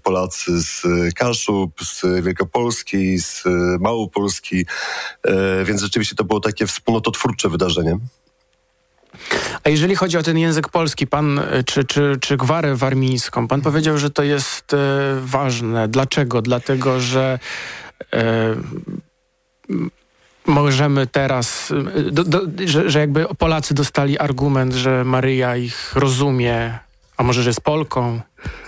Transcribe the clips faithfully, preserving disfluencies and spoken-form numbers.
Polacy z Kaszub, z Wielkopolski, z Małopolski, więc rzeczywiście to było takie wspólnototwórcze wydarzenie. A jeżeli chodzi o ten język polski, pan, czy, czy, czy gwarę warmińską, pan powiedział, że to jest e, ważne. Dlaczego? Dlatego, że e, możemy teraz, do, do, że, że jakby Polacy dostali argument, że Maryja ich rozumie, a może, że jest Polką?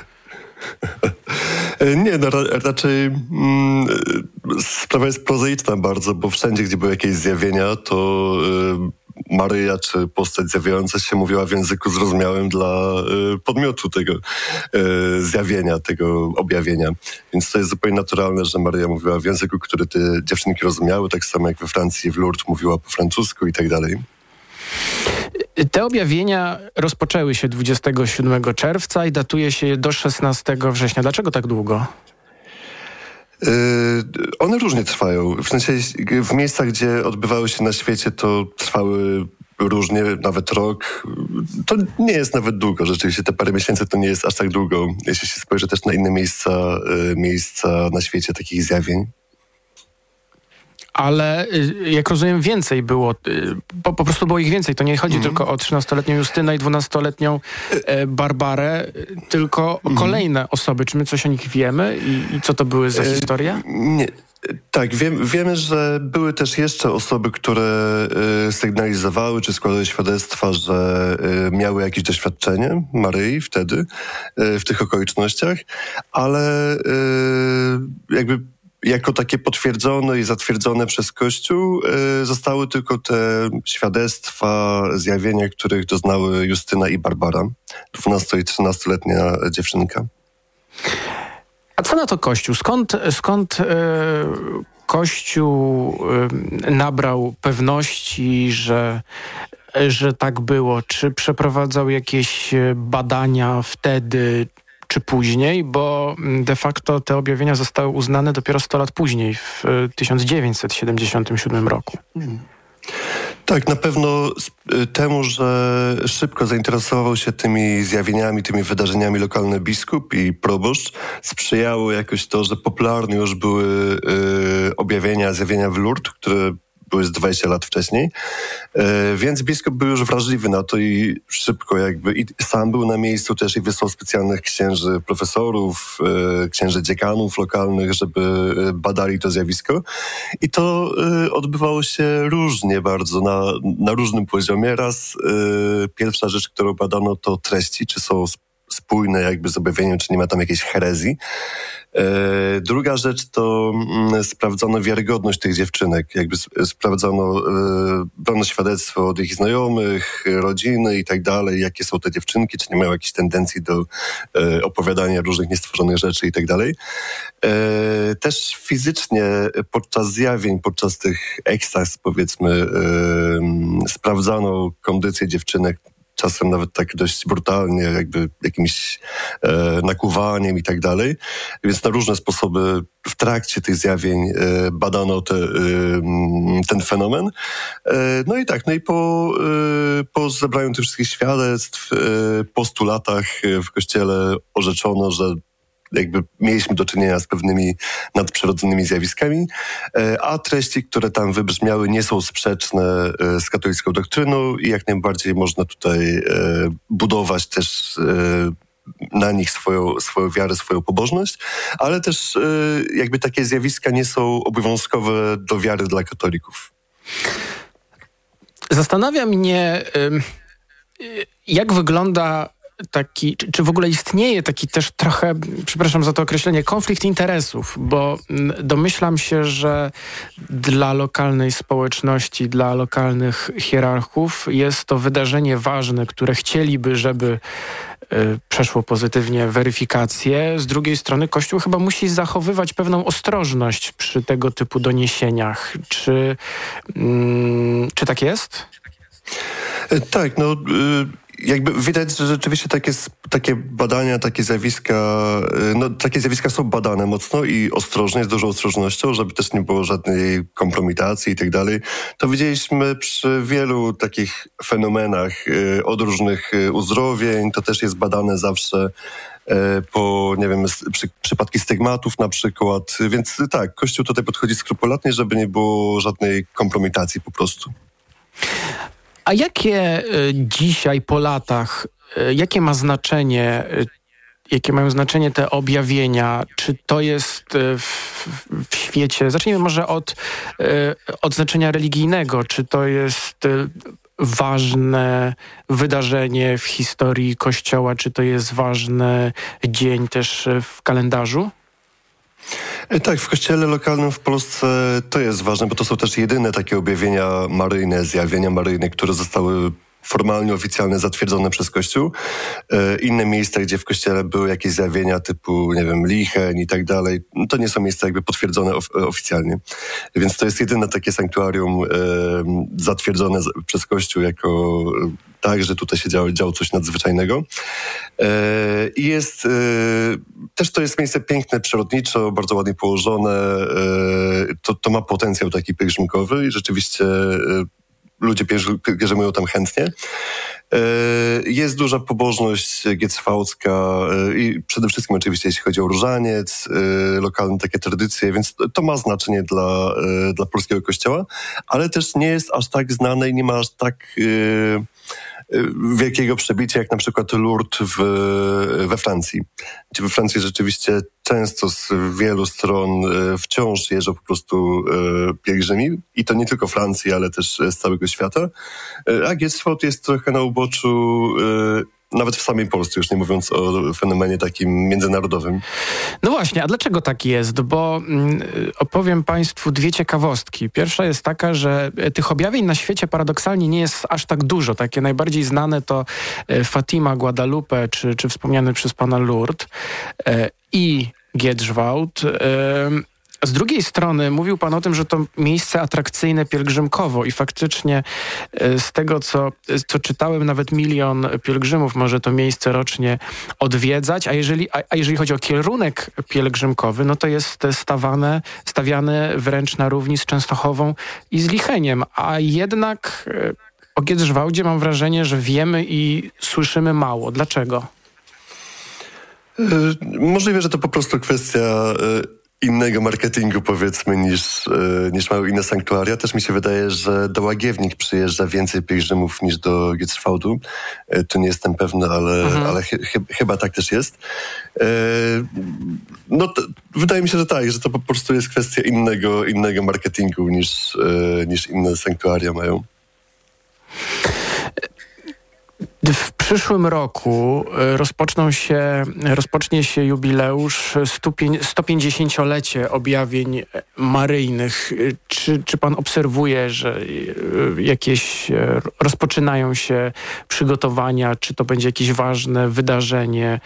Nie, no ra, raczej mm, sprawa jest prozaiczna bardzo, bo wszędzie, gdzie były jakieś zjawienia, to y, Maryja czy postać zjawiająca się mówiła w języku zrozumiałym dla y, podmiotu tego y, zjawienia, tego objawienia. Więc to jest zupełnie naturalne, że Maryja mówiła w języku, który te dziewczynki rozumiały, tak samo jak we Francji w Lourdes mówiła po francusku i tak dalej. Te objawienia rozpoczęły się dwudziestego siódmego czerwca i datuje się je do szesnastego września. Dlaczego tak długo? Yy, one różnie trwają. W sensie w miejscach, gdzie odbywały się na świecie, to trwały różnie, nawet rok. To nie jest nawet długo. Rzeczywiście te parę miesięcy to nie jest aż tak długo. Jeśli się spojrzy też na inne miejsca, yy, miejsca na świecie takich zjawień. Ale jak rozumiem, więcej było, po, po prostu było ich więcej. To nie chodzi mm. tylko o trzynastoletnią Justynę i dwunastoletnią e, Barbarę, tylko o kolejne osoby. Czy my coś o nich wiemy i, i co to były za historie? Nie. Tak, wiem, wiemy, że były też jeszcze osoby, które y, sygnalizowały czy składały świadectwa, że y, miały jakieś doświadczenie Maryi wtedy, y, w tych okolicznościach, ale y, jakby jako takie potwierdzone i zatwierdzone przez Kościół y, zostały tylko te świadectwa, zjawienia, których doznały Justyna i Barbara, dwunasto- i trzynastoletnia dziewczynka. A co na to Kościół? Skąd, skąd y, Kościół y, nabrał pewności, że, że tak było? Czy przeprowadzał jakieś badania wtedy, czy później, bo de facto te objawienia zostały uznane dopiero sto lat później, w tysiąc dziewięćset siedemdziesiątym siódmym roku. Hmm. Tak, na pewno temu, że szybko zainteresował się tymi zjawieniami, tymi wydarzeniami lokalny biskup i proboszcz, sprzyjało jakoś to, że popularne już były y, objawienia, zjawienia w Lourdes, które były z dwadzieścia lat wcześniej, e, więc biskup był już wrażliwy na to i szybko jakby, i sam był na miejscu też i wysłał specjalnych księży profesorów, e, księży dziekanów lokalnych, żeby badali to zjawisko. I to e, odbywało się różnie bardzo, na, na różnym poziomie. Raz e, pierwsza rzecz, którą badano, to treści, czy są spójne jakby z objawieniem, czy nie ma tam jakiejś herezji. E, druga rzecz to mm, sprawdzono wiarygodność tych dziewczynek, jakby sp- sprawdzono, e, brano świadectwo od ich znajomych, rodziny i tak dalej, jakie są te dziewczynki, czy nie mają jakichś tendencji do e, opowiadania różnych niestworzonych rzeczy i tak dalej. E, też fizycznie podczas zjawień, podczas tych ekstaz powiedzmy, e, sprawdzano kondycję dziewczynek, czasem nawet tak dość brutalnie, jakby jakimś e, nakuwaniem i tak dalej. Więc na różne sposoby w trakcie tych zjawień e, badano te, e, ten fenomen. E, no i tak, no i po, e, po zebraniu tych wszystkich świadectw, e, po stu latach w Kościele orzeczono, że jakby mieliśmy do czynienia z pewnymi nadprzyrodzonymi zjawiskami, a treści, które tam wybrzmiały, nie są sprzeczne z katolicką doktryną i jak najbardziej można tutaj budować też na nich swoją, swoją wiarę, swoją pobożność, ale też jakby takie zjawiska nie są obowiązkowe do wiary dla katolików. Zastanawia mnie, jak wygląda taki, czy, czy w ogóle istnieje taki też trochę, przepraszam za to określenie, konflikt interesów, bo domyślam się, że dla lokalnej społeczności, dla lokalnych hierarchów jest to wydarzenie ważne, które chcieliby, żeby y, przeszło pozytywnie weryfikację. Z drugiej strony Kościół chyba musi zachowywać pewną ostrożność przy tego typu doniesieniach. Czy, mm, czy tak jest? Tak, no... Y- jakby widać, że rzeczywiście takie, takie badania, takie zjawiska, no takie zjawiska są badane mocno i ostrożnie, z dużą ostrożnością, żeby też nie było żadnej kompromitacji i tak dalej. To widzieliśmy przy wielu takich fenomenach od różnych uzdrowień, to też jest badane zawsze po, nie wiem, przy, przypadki stygmatów na przykład, więc tak, Kościół tutaj podchodzi skrupulatnie, żeby nie było żadnej kompromitacji po prostu. A jakie dzisiaj po latach, jakie ma znaczenie, jakie mają znaczenie te objawienia? Czy to jest w, w świecie, zacznijmy może od, od znaczenia religijnego, czy to jest ważne wydarzenie w historii Kościoła, czy to jest ważny dzień też w kalendarzu? Tak, w kościele lokalnym w Polsce to jest ważne, bo to są też jedyne takie objawienia maryjne, zjawienia maryjne, które zostały formalnie, oficjalnie zatwierdzone przez Kościół. E, inne miejsca, gdzie w Kościele były jakieś zjawienia typu, nie wiem, licheń i tak dalej, to nie są miejsca jakby potwierdzone of, oficjalnie. Więc to jest jedyne takie sanktuarium e, zatwierdzone z, przez Kościół jako tak, że tutaj się działo, działo coś nadzwyczajnego. E, I jest e, też to jest miejsce piękne, przyrodniczo, bardzo ładnie położone. E, to, to ma potencjał taki pielgrzymkowy i rzeczywiście e, ludzie pielgrzymują tam chętnie. Jest duża pobożność giecwałcka i przede wszystkim oczywiście jeśli chodzi o różaniec, lokalne takie tradycje, więc to ma znaczenie dla, dla polskiego kościoła, ale też nie jest aż tak znane i nie ma aż tak wielkiego przebicia jak na przykład Lourdes w, we Francji. Gdzie we Francji rzeczywiście często z wielu stron wciąż jeżdżą po prostu pielgrzymi i to nie tylko Francji, ale też z całego świata. A Giecwałd jest trochę na uboczu nawet w samej Polsce, już nie mówiąc o fenomenie takim międzynarodowym. No właśnie, a dlaczego tak jest? Bo mm, opowiem Państwu dwie ciekawostki. Pierwsza jest taka, że tych objawień na świecie paradoksalnie nie jest aż tak dużo. Takie najbardziej znane to Fatima, Guadalupe, czy, czy wspomniany przez pana Lourdes e, i Giecwałd. E, Z drugiej strony mówił pan o tym, że to miejsce atrakcyjne pielgrzymkowo i faktycznie z tego, co, co czytałem, nawet milion pielgrzymów może to miejsce rocznie odwiedzać, a jeżeli, a, a jeżeli chodzi o kierunek pielgrzymkowy, no to jest stawane, stawiane wręcz na równi z Częstochową i z Licheniem, a jednak o Giecwałdzie mam wrażenie, że wiemy i słyszymy mało. Dlaczego? Możliwe, że to po prostu kwestia innego marketingu, powiedzmy, niż, niż mają inne sanktuaria. Też mi się wydaje, że do Łagiewnik przyjeżdża więcej pielgrzymów niż do Giecwałdu. Tu nie jestem pewny, ale, mhm. ale ch- ch- chyba tak też jest. No, to, wydaje mi się, że tak, że to po prostu jest kwestia innego, innego marketingu niż, niż inne sanktuaria mają. W przyszłym roku rozpoczną się, rozpocznie się jubileusz sto pięćdziesięciolecie objawień maryjnych. Czy, czy pan obserwuje, że jakieś rozpoczynają się przygotowania, czy to będzie jakieś ważne wydarzenie?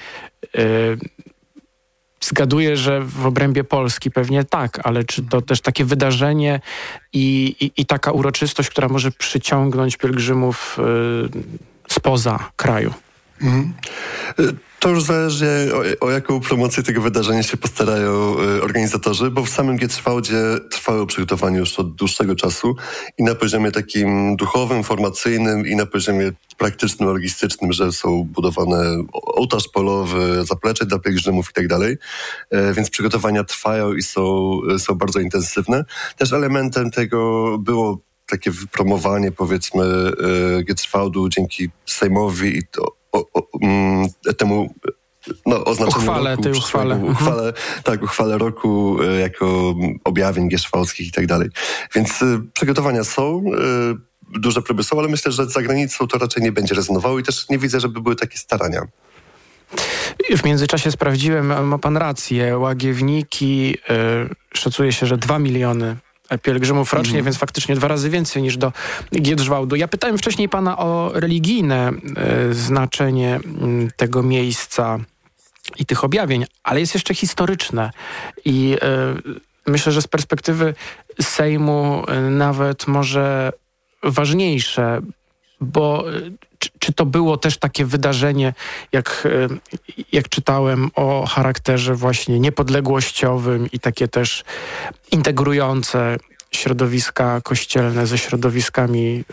Zgaduję, że w obrębie Polski pewnie tak, ale czy to też takie wydarzenie i, i, i taka uroczystość, która może przyciągnąć pielgrzymów spoza kraju? Mhm. To już zależy, o, o jaką promocję tego wydarzenia się postarają organizatorzy, bo w samym Giecwałdzie trwało przygotowanie już od dłuższego czasu i na poziomie takim duchowym, formacyjnym i na poziomie praktycznym, logistycznym, że są budowane ołtarz polowy, zaplecze dla pielgrzymów i tak dalej, więc przygotowania trwają i są, są bardzo intensywne. Też elementem tego było takie wypromowanie, powiedzmy, Giecwałdu dzięki Sejmowi i to, o, o, um, temu no, oznaczeniu uchwale, roku, tej uchwale. uchwale mhm. Tak, uchwale roku jako objawień gieszwałdzkich i tak dalej. Więc y, przygotowania są, y, duże próby są, ale myślę, że za granicą to raczej nie będzie rezonowało i też nie widzę, żeby były takie starania. W międzyczasie sprawdziłem, ma pan rację, Łagiewniki, y, szacuje się, że dwa miliony pielgrzymów rocznie, mm. więc faktycznie dwa razy więcej niż do Giecwałdu. Ja pytałem wcześniej pana o religijne y, znaczenie y, tego miejsca i tych objawień, ale jest jeszcze historyczne i y, myślę, że z perspektywy Sejmu y, nawet może ważniejsze, bo y, czy, czy to było też takie wydarzenie, jak, jak czytałem, o charakterze właśnie niepodległościowym i takie też integrujące środowiska kościelne ze środowiskami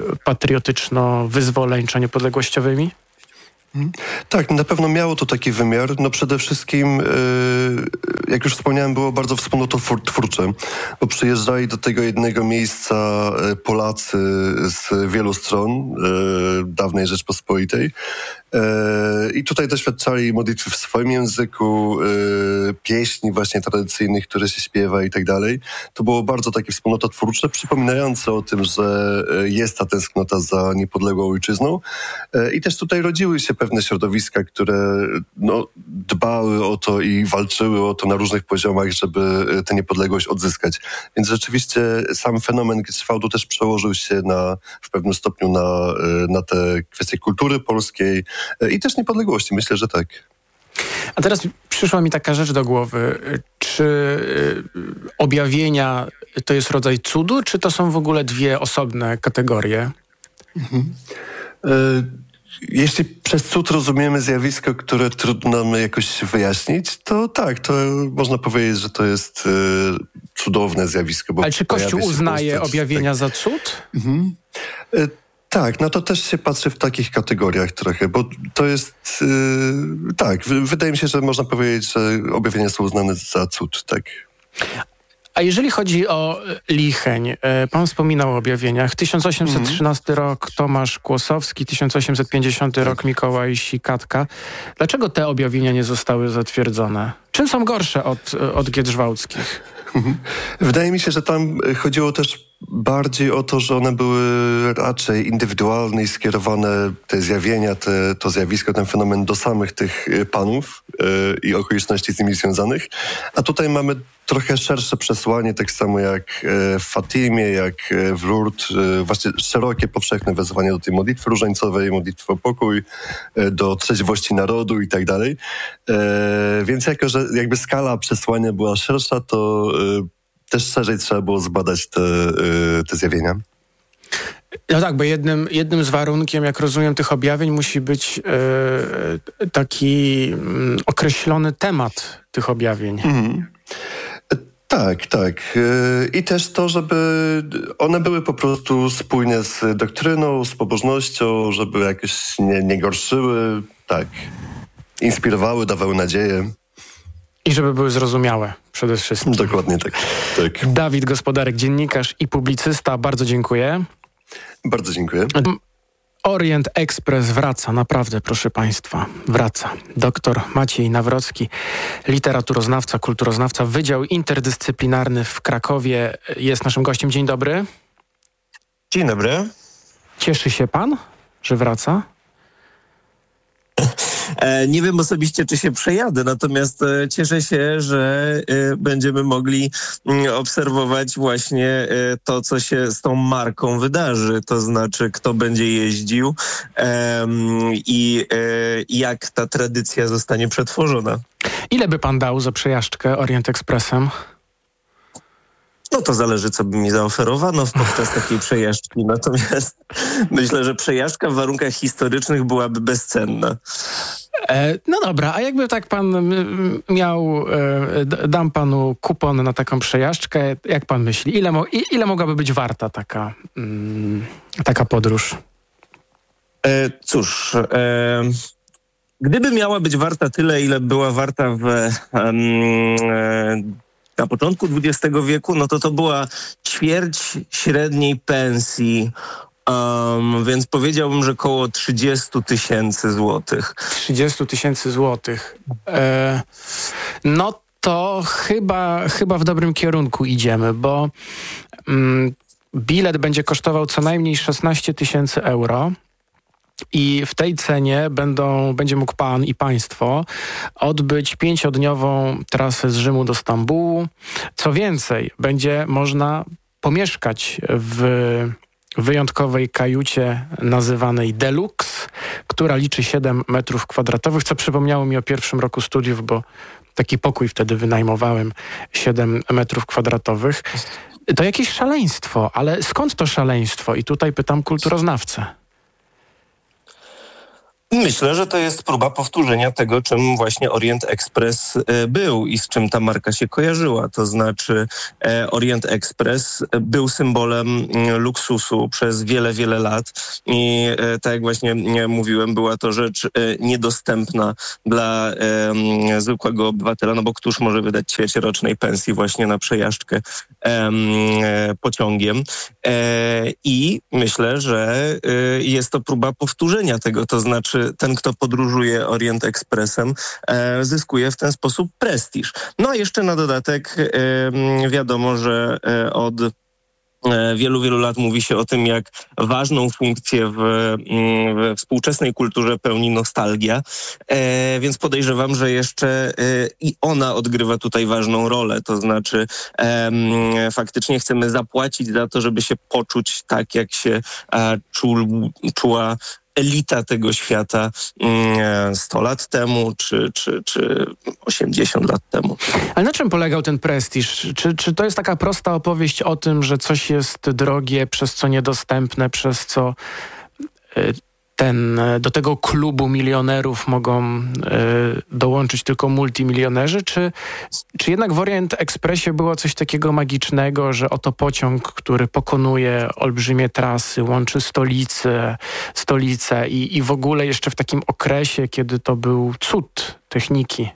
patriotyczno-wyzwoleńczo-niepodległościowymi? Tak, na pewno miało to taki wymiar. No przede wszystkim, jak już wspomniałem, było bardzo wspólnototwórcze, bo przyjeżdżali do tego jednego miejsca Polacy z wielu stron dawnej Rzeczpospolitej i tutaj doświadczali modlitwy w swoim języku, pieśni właśnie tradycyjnych, które się śpiewa i tak dalej. To było bardzo takie wspólnototwórcze, przypominające o tym, że jest ta tęsknota za niepodległą ojczyzną i też tutaj rodziły się pewne środowiska, które no, dbały o to i walczyły o to na różnych poziomach, żeby tę niepodległość odzyskać. Więc rzeczywiście sam fenomen Gietrzwałdu też przełożył się na, w pewnym stopniu na, na te kwestie kultury polskiej i też niepodległości. Myślę, że tak. A teraz przyszła mi taka rzecz do głowy. Czy objawienia to jest rodzaj cudu, czy to są w ogóle dwie osobne kategorie? Mhm. Y- Jeśli przez cud rozumiemy zjawisko, które trudno nam jakoś wyjaśnić, to tak, to można powiedzieć, że to jest y, cudowne zjawisko. Bo ale czy Kościół uznaje postać, objawienia tak. za cud? Mhm. Y, tak, no to też się patrzy w takich kategoriach trochę, bo to jest, y, tak, w, wydaje mi się, że można powiedzieć, że objawienia są uznane za cud, tak. A jeżeli chodzi o Licheń, pan wspominał o objawieniach. tysiąc osiemset trzynasty mm. rok Tomasz Kłosowski, tysiąc osiemset pięćdziesiąty rok Mikołaj Sikatka. Dlaczego te objawienia nie zostały zatwierdzone? Czym są gorsze od, od giedrzwałdzkich? Wydaje mi się, że tam chodziło też bardziej o to, że one były raczej indywidualne i skierowane, te zjawienia, te, to zjawisko, ten fenomen do samych tych panów yy, i okoliczności z nimi związanych. A tutaj mamy trochę szersze przesłanie, tak samo jak w Fatimie, jak w Lourdes, właśnie szerokie, powszechne wezwanie do tej modlitwy różańcowej, modlitwy o pokój, do trzeźwości narodu i tak dalej. Więc jako, że jakby skala przesłania była szersza, to też szerzej trzeba było zbadać te, te zjawienia. No tak, bo jednym, jednym z warunkiem, jak rozumiem, tych objawień musi być e, taki m, określony temat tych objawień. Mhm. Tak, tak. I też to, żeby one były po prostu spójne z doktryną, z pobożnością, żeby jakoś nie, nie gorszyły, tak. Inspirowały, dawały nadzieję. I żeby były zrozumiałe przede wszystkim. Dokładnie tak. tak. Dawid Gospodarek, dziennikarz i publicysta. Bardzo dziękuję. Bardzo dziękuję. Orient Express wraca, naprawdę, proszę Państwa, wraca. Doktor Maciej Nawrocki, literaturoznawca, kulturoznawca, Wydział Interdyscyplinarny w Krakowie jest naszym gościem. Dzień dobry. Dzień dobry. Cieszy się Pan, że wraca? Nie wiem osobiście, czy się przejadę, natomiast cieszę się, że będziemy mogli obserwować właśnie to, co się z tą marką wydarzy. To znaczy, kto będzie jeździł i jak ta tradycja zostanie przetworzona. Ile by pan dał za przejażdżkę Orient Expressem? No to zależy, co by mi zaoferowano podczas takiej przejażdżki. Natomiast myślę, że przejażdżka w warunkach historycznych byłaby bezcenna. E, no dobra, a jakby tak pan m, miał, e, d- dam panu kupon na taką przejażdżkę, jak pan myśli, ile, mo- i, ile mogłaby być warta taka, mm, taka podróż? E, cóż, e, gdyby miała być warta tyle, ile była warta w... E, na początku dwudziestego wieku, no to to była ćwierć średniej pensji, um, więc powiedziałbym, że koło trzydzieści tysięcy złotych. trzydzieści tysięcy złotych. E, no to chyba, chyba w dobrym kierunku idziemy, bo mm, bilet będzie kosztował co najmniej szesnaście tysięcy euro. I w tej cenie będą, będzie mógł pan i państwo odbyć pięciodniową trasę z Rzymu do Stambułu. Co więcej, będzie można pomieszkać w wyjątkowej kajucie nazywanej Deluxe, która liczy siedem metrów kwadratowych, co przypomniało mi o pierwszym roku studiów, bo taki pokój wtedy wynajmowałem, siedem metrów kwadratowych. To jakieś szaleństwo, ale skąd to szaleństwo? I tutaj pytam kulturoznawcę. Myślę, że to jest próba powtórzenia tego, czym właśnie Orient Express był i z czym ta marka się kojarzyła. To znaczy Orient Express był symbolem luksusu przez wiele, wiele lat i tak jak właśnie mówiłem, była to rzecz niedostępna dla um, zwykłego obywatela, no bo któż może wydać ćwierć rocznej pensji właśnie na przejażdżkę um, pociągiem. E, I myślę, że jest to próba powtórzenia tego, to znaczy ten, kto podróżuje Orient Expressem, e, zyskuje w ten sposób prestiż. No a jeszcze na dodatek e, wiadomo, że e, od wielu, wielu lat mówi się o tym, jak ważną funkcję w, w współczesnej kulturze pełni nostalgia, e, więc podejrzewam, że jeszcze e, i ona odgrywa tutaj ważną rolę, to znaczy e, faktycznie chcemy zapłacić za to, żeby się poczuć tak, jak się e, czu, czuła elita tego świata sto lat temu, czy, czy, czy osiemdziesiąt lat temu. Ale na czym polegał ten prestiż? Czy, czy to jest taka prosta opowieść o tym, że coś jest drogie, przez co niedostępne, przez co ten, do tego klubu milionerów mogą y, dołączyć tylko multimilionerzy? Czy, czy jednak w Orient Expressie było coś takiego magicznego, że oto pociąg, który pokonuje olbrzymie trasy, łączy stolice, stolice i, i w ogóle jeszcze w takim okresie, kiedy to był cud techniki?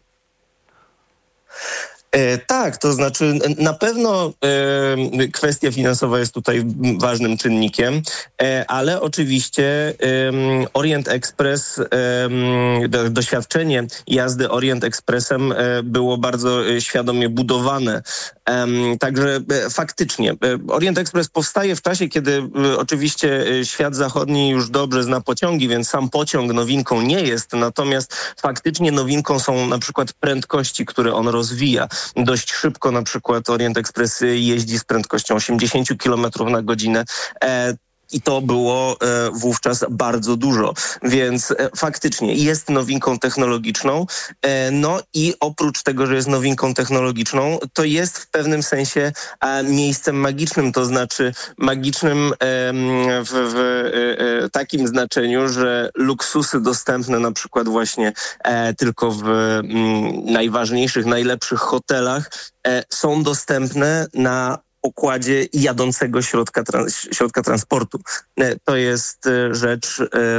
E, tak, to znaczy na pewno e, kwestia finansowa jest tutaj ważnym czynnikiem, e, ale oczywiście e, Orient Express, e, do, doświadczenie jazdy Orient Expressem e, było bardzo e, świadomie budowane. E, także e, faktycznie e, Orient Express powstaje w czasie, kiedy e, oczywiście e, świat zachodni już dobrze zna pociągi, więc sam pociąg nowinką nie jest, natomiast faktycznie nowinką są na przykład prędkości, które on rozwija. Dość szybko na przykład Orient Express jeździ z prędkością osiemdziesiąt kilometrów na godzinę. E, I to było e, wówczas bardzo dużo, więc e, faktycznie jest nowinką technologiczną. E, no i oprócz tego, że jest nowinką technologiczną, to jest w pewnym sensie e, miejscem magicznym, to znaczy magicznym e, w, w e, takim znaczeniu, że luksusy dostępne na przykład właśnie e, tylko w m, najważniejszych, najlepszych hotelach e, są dostępne na pokładzie jadącego środka, trans, środka transportu. To jest rzecz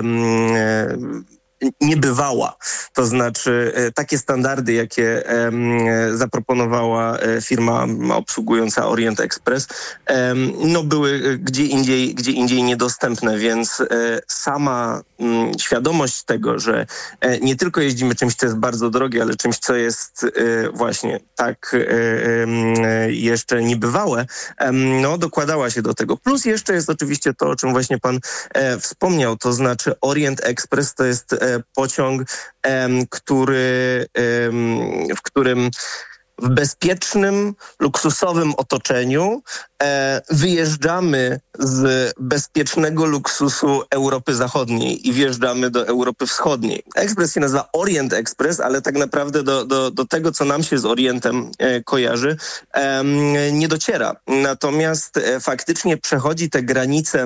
um, niebywała. To znaczy takie standardy, jakie um, zaproponowała firma obsługująca Orient Express, um, no były gdzie indziej, gdzie indziej niedostępne, więc um, sama um, świadomość tego, że um, nie tylko jeździmy czymś, co jest bardzo drogie, ale czymś, co jest um, właśnie tak um, jeszcze niebywałe, um, no dokładała się do tego. Plus jeszcze jest oczywiście to, o czym właśnie pan um, wspomniał, to znaczy Orient Express to jest um, pociąg, um, który, um, w którym w bezpiecznym, luksusowym otoczeniu e, wyjeżdżamy z bezpiecznego luksusu Europy Zachodniej i wjeżdżamy do Europy Wschodniej. Ekspres się nazywa Orient Express, ale tak naprawdę do, do, do tego, co nam się z Orientem e, kojarzy, e, nie dociera. Natomiast e, faktycznie przechodzi te granice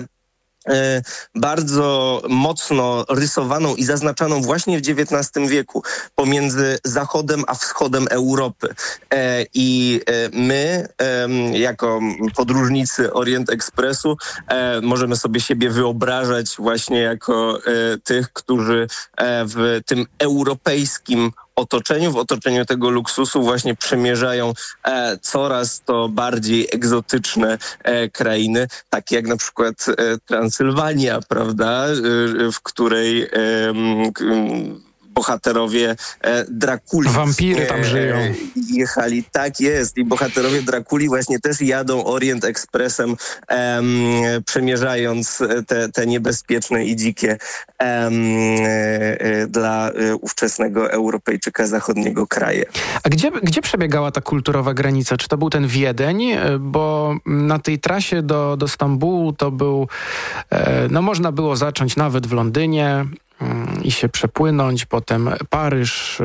bardzo mocno rysowaną i zaznaczaną właśnie w dziewiętnastym wieku pomiędzy Zachodem a Wschodem Europy. I my, jako podróżnicy Orient Expressu, możemy sobie siebie wyobrażać właśnie jako tych, którzy w tym europejskim otoczeniu, w otoczeniu tego luksusu właśnie przemierzają e, coraz to bardziej egzotyczne e, krainy, takie jak na przykład e, Transylwania, prawda, e, w której e, k, bohaterowie e, Drakuli. Wampiry tam żyją. E, jechali, tak jest. I bohaterowie Drakuli właśnie też jadą Orient Expressem, e, przemierzając te, te niebezpieczne i dzikie e, e, dla e, ówczesnego Europejczyka zachodniego kraje. A gdzie, gdzie przebiegała ta kulturowa granica? Czy to był ten Wiedeń? Bo na tej trasie do, do Stambułu to był, e, no można było zacząć nawet w Londynie i się przepłynąć, potem Paryż,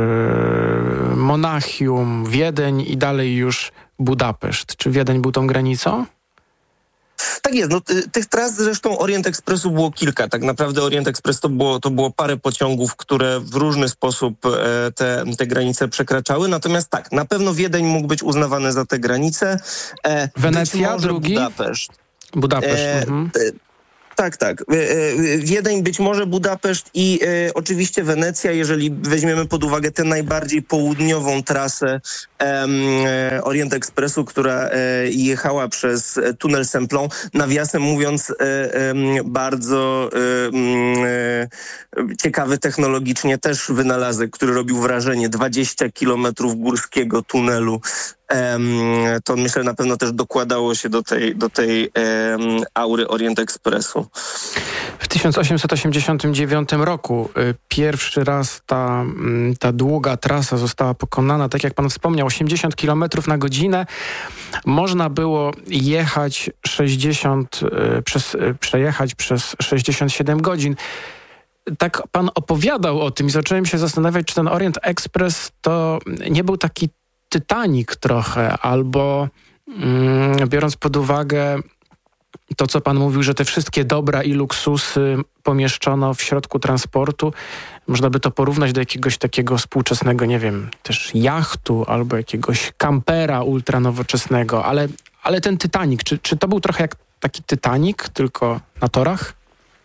Monachium, Wiedeń i dalej już Budapeszt. Czy Wiedeń był tą granicą? Tak jest. No, tych tras zresztą Orient Expressu było kilka. Tak naprawdę Orient Express to było, to było parę pociągów, które w różny sposób e, te, te granice przekraczały. Natomiast tak, na pewno Wiedeń mógł być uznawany za te granice. E, Wenecja, drugi? Budapeszt. Budapeszt. E, mhm. Tak, tak. Wiedeń, być może Budapeszt i e, oczywiście Wenecja, jeżeli weźmiemy pod uwagę tę najbardziej południową trasę e, Orient Expressu, która e, jechała przez tunel Semplon. Nawiasem mówiąc, e, e, bardzo e, e, ciekawy technologicznie też wynalazek, który robił wrażenie. dwadzieścia kilometrów górskiego tunelu. To myślę na pewno też dokładało się do tej, do tej um, aury Orient Expressu. W tysiąc osiemset osiemdziesiątym dziewiątym roku y, pierwszy raz ta, y, ta długa trasa została pokonana. Tak jak pan wspomniał, osiemdziesiąt kilometrów na godzinę. Można było jechać sześćdziesiąt, y, przez, y, przejechać przez sześćdziesiąt siedem godzin. Tak pan opowiadał o tym i zacząłem się zastanawiać, czy ten Orient Express to nie był taki Titanic trochę, albo mm, biorąc pod uwagę to, co pan mówił, że te wszystkie dobra i luksusy pomieszczono w środku transportu, można by to porównać do jakiegoś takiego współczesnego, nie wiem, też jachtu albo jakiegoś kampera ultranowoczesnego, ale, ale ten Titanic, czy, czy to był trochę jak taki Titanic, tylko na torach?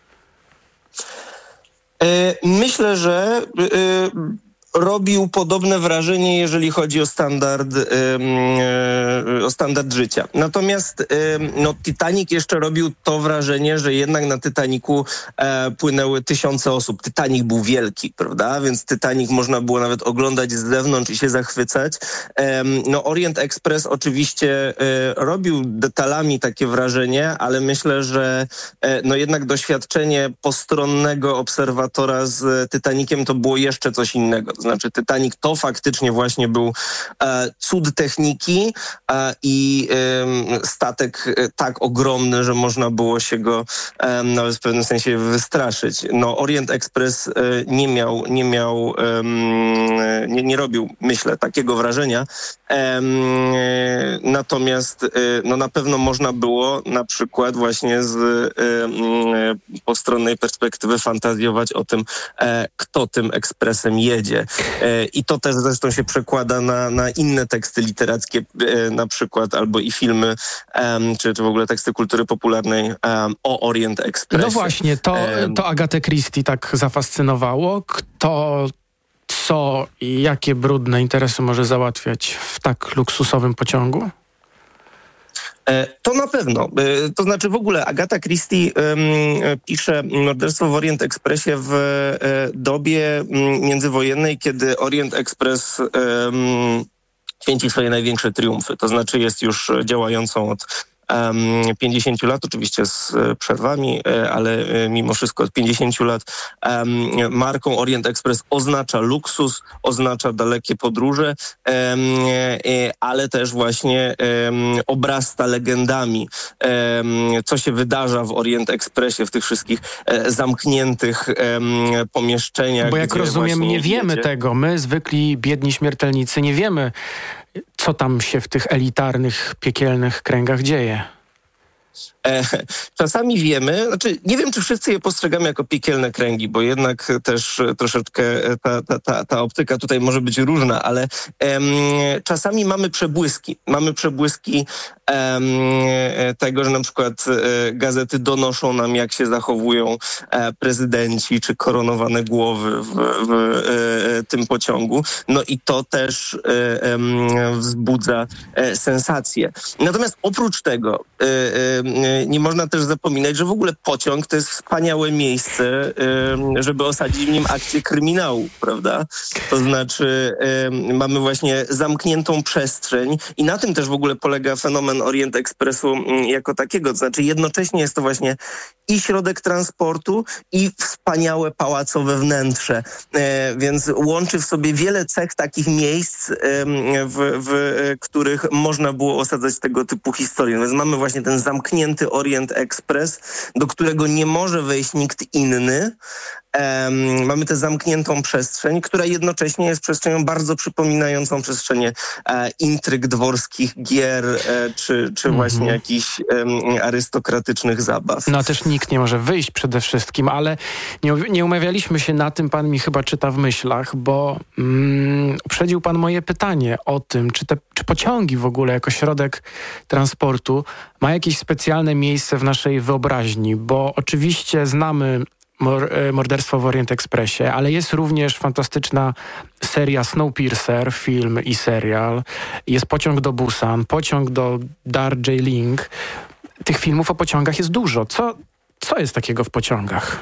Myślę, że robił podobne wrażenie, jeżeli chodzi o standard, yy, o standard życia. Natomiast yy, no, Titanic jeszcze robił to wrażenie, że jednak na Titanicu e, płynęły tysiące osób. Titanic był wielki, prawda? Więc Titanic można było nawet oglądać z zewnątrz i się zachwycać. E, no, Orient Express oczywiście e, robił detalami takie wrażenie, ale myślę, że e, no, jednak doświadczenie postronnego obserwatora z Titaniciem to było jeszcze coś innego. Znaczy Titanic to faktycznie właśnie był e, cud techniki e, i e, statek e, tak ogromny, że można było się go e, nawet w pewnym sensie wystraszyć. No Orient Express e, nie miał, nie miał, e, nie, nie robił, myślę, takiego wrażenia. E, natomiast e, no na pewno można było na przykład właśnie z e, postronnej perspektywy fantazjować o tym, e, kto tym ekspresem jedzie. I to też zresztą się przekłada na, na inne teksty literackie, na przykład, albo i filmy, um, czy, czy w ogóle teksty kultury popularnej um, o Orient Expressie. No właśnie, to, to Agatę Christie tak zafascynowało. Kto, co i jakie brudne interesy może załatwiać w tak luksusowym pociągu? To na pewno. To znaczy w ogóle Agata Christie um, pisze morderstwo w Orient Expressie w e, dobie m, międzywojennej, kiedy Orient Express um, święci swoje największe triumfy. To znaczy jest już działającą od um, pięćdziesięciu lat, oczywiście z przerwami, ale mimo wszystko od pięćdziesięciu lat um, marką Orient Express oznacza luksus, oznacza dalekie podróże, um, ale też właśnie um, obrasta legendami, um, co się wydarza w Orient Expressie, w tych wszystkich um, zamkniętych um, pomieszczeniach. Bo jak rozumiem, nie wiemy jedzie. tego. My, zwykli biedni śmiertelnicy, nie wiemy, co tam się w tych elitarnych, piekielnych kręgach dzieje. E, czasami wiemy, znaczy nie wiem, czy wszyscy je postrzegamy jako piekielne kręgi, bo jednak też troszeczkę ta, ta, ta, ta optyka tutaj może być różna, ale em, czasami mamy przebłyski. Mamy przebłyski em, tego, że na przykład e, gazety donoszą nam, jak się zachowują e, prezydenci czy koronowane głowy w, w e, tym pociągu. No i to też e, e, wzbudza e, sensację. Natomiast oprócz tego e, e, nie można też zapominać, że w ogóle pociąg to jest wspaniałe miejsce, żeby osadzić w nim akcję kryminału, prawda? To znaczy mamy właśnie zamkniętą przestrzeń i na tym też w ogóle polega fenomen Orient Expressu jako takiego. To znaczy jednocześnie jest to właśnie i środek transportu, i wspaniałe pałacowe wnętrze. Więc łączy w sobie wiele cech takich miejsc, w, w których można było osadzać tego typu historie. Więc mamy właśnie ten zamknięty zamknięty Orient Express, do którego nie może wejść nikt inny. Um, mamy tę zamkniętą przestrzeń, która jednocześnie jest przestrzenią bardzo przypominającą przestrzenie e, intryg dworskich gier, e, czy, czy mm-hmm. właśnie jakichś e, arystokratycznych zabaw. No też nikt nie może wyjść przede wszystkim, ale nie, nie umawialiśmy się na tym, pan mi chyba czyta w myślach, bo mm, uprzedził pan moje pytanie o tym, czy, te, czy pociągi w ogóle jako środek transportu ma jakieś specjalne miejsce w naszej wyobraźni, bo oczywiście znamy Morderstwo w Orient Expressie, ale jest również fantastyczna seria Snowpiercer, film i serial. Jest Pociąg do Busan, Pociąg do Darjeeling. Tych filmów o pociągach jest dużo. Co, co jest takiego w pociągach?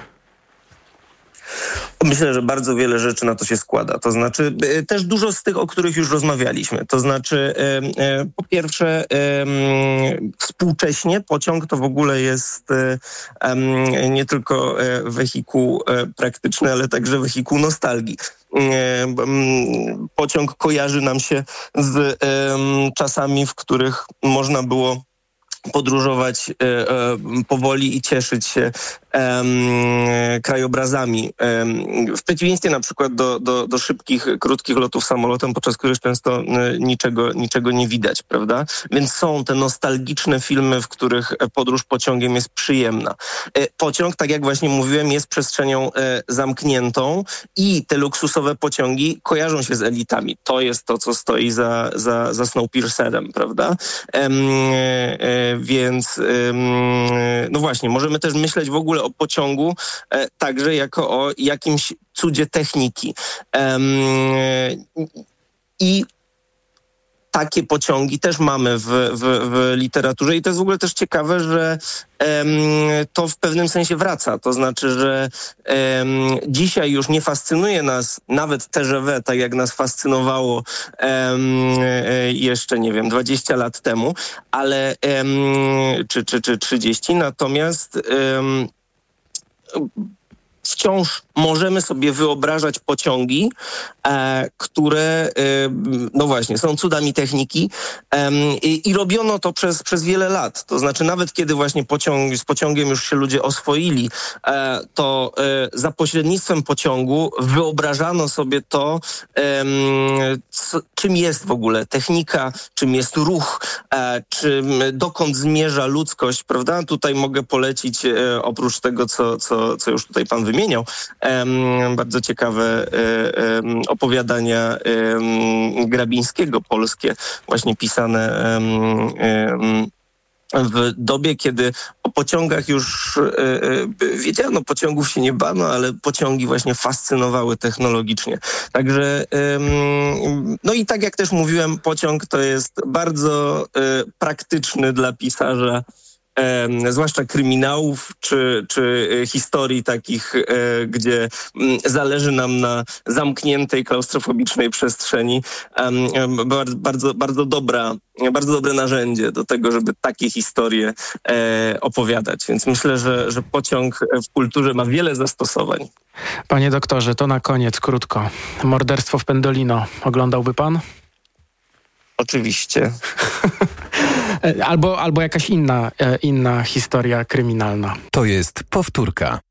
Myślę, że bardzo wiele rzeczy na to się składa. To znaczy e, też dużo z tych, o których już rozmawialiśmy. To znaczy e, e, po pierwsze e, współcześnie pociąg to w ogóle jest e, e, nie tylko e, wehikuł e, praktyczny, ale także wehikuł nostalgii. E, pociąg kojarzy nam się z e, czasami, w których można było podróżować e, e, powoli i cieszyć się e, krajobrazami. E, w przeciwieństwie na przykład do, do, do szybkich, krótkich lotów samolotem, podczas których często e, niczego, niczego nie widać, prawda? Więc są te nostalgiczne filmy, w których podróż pociągiem jest przyjemna. E, pociąg, tak jak właśnie mówiłem, jest przestrzenią e, zamkniętą i te luksusowe pociągi kojarzą się z elitami. To jest to, co stoi za, za, za Snowpiercerem, prawda? E, e, Więc no właśnie, możemy też myśleć w ogóle o pociągu e, także jako o jakimś cudzie techniki. E, I takie pociągi też mamy w, w, w literaturze i to jest w ogóle też ciekawe, że em, to w pewnym sensie wraca. To znaczy, że em, dzisiaj już nie fascynuje nas nawet T G V, tak jak nas fascynowało em, e, jeszcze, nie wiem, dwadzieścia lat temu, ale em, czy, czy, czy trzydzieści, natomiast em, wciąż możemy sobie wyobrażać pociągi, e, które, e, no właśnie, są cudami techniki e, i, i robiono to przez, przez wiele lat. To znaczy nawet kiedy właśnie pociąg, z pociągiem już się ludzie oswoili, e, to e, za pośrednictwem pociągu wyobrażano sobie to, e, co, czym jest w ogóle technika, czym jest ruch, e, czym, dokąd zmierza ludzkość, prawda? Tutaj mogę polecić, e, oprócz tego, co, co, co już tutaj pan wymieniał, Um, bardzo ciekawe um, opowiadania um, Grabińskiego, polskie, właśnie pisane um, um, w dobie, kiedy o pociągach już e, wiedziano, pociągów się nie bano, ale pociągi właśnie fascynowały technologicznie. Także e, no i tak jak też mówiłem, pociąg to jest bardzo e, praktyczny dla pisarza, E, zwłaszcza kryminałów czy, czy historii takich, e, gdzie m, zależy nam na zamkniętej, klaustrofobicznej przestrzeni. E, e, bardzo, bardzo, dobra, bardzo dobre narzędzie do tego, żeby takie historie e, opowiadać. Więc myślę, że, że pociąg w kulturze ma wiele zastosowań. Panie doktorze, to na koniec krótko. Morderstwo w Pendolino. Oglądałby pan? Oczywiście. Albo, albo jakaś inna, inna historia kryminalna. To jest powtórka.